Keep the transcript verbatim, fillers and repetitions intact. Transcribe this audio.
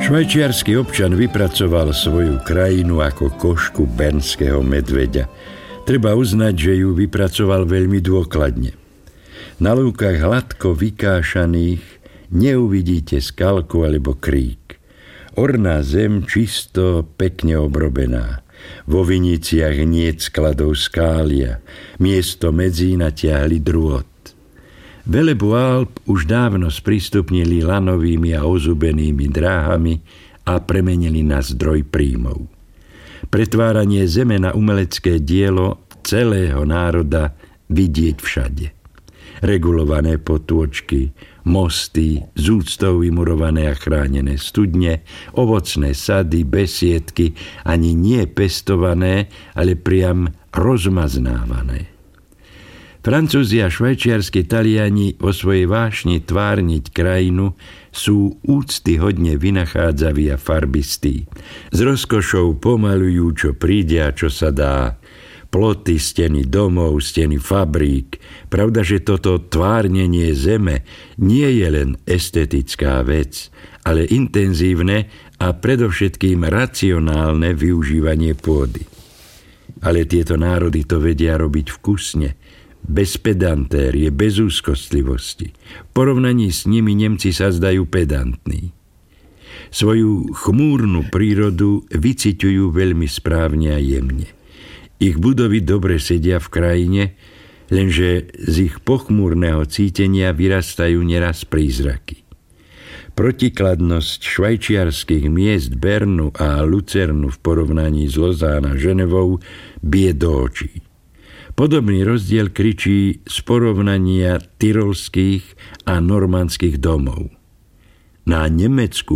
Švajčiarsky občan vypracoval svoju krajinu ako košku bernského medveďa. Treba uznať, že ju vypracoval veľmi dôkladne. Na lúkach hladko vykášaných neuvidíte skalku alebo krík. Orná zem čisto, pekne obrobená. Vo viniciach niet skladov skália, miesto medzí natiahli drôt. Velebu Alp už dávno sprístupnili lanovými a ozubenými dráhami a premenili na zdroj príjmov. Pretváranie zeme na umelecké dielo celého národa vidieť všade. Regulované potôčky, mosty, z úctou vymurované a chránené studne, ovocné sady, besiedky, ani nie pestované, ale priam rozmaznávané. Francúzi a švajčiarski Taliani vo svojej vášni tvárniť krajinu sú úctyhodne vynachádzaví a farbistí. S rozkošou pomalujú, čo príde a čo sa dá. Ploty, steny domov, steny fabrík. Pravda, že toto tvárnenie zeme nie je len estetická vec, ale intenzívne a predovšetkým racionálne využívanie pôdy. Ale tieto národy to vedia robiť vkusne, bez pedantérie, bez úzkostlivosti. V porovnaní s nimi Nemci sa zdajú pedantní. Svoju chmúrnu prírodu vyciťujú veľmi správne a jemne. Ich budovy dobre sedia v krajine, lenže z ich pochmúrneho cítenia vyrastajú neraz prízraky. Protikladnosť švajčiarskych miest Bernu a Lucernu v porovnaní s Lausanne a Ženevou bije do očí. Podobný rozdiel kričí z porovnania tyrolských a normandských domov. Na Nemecku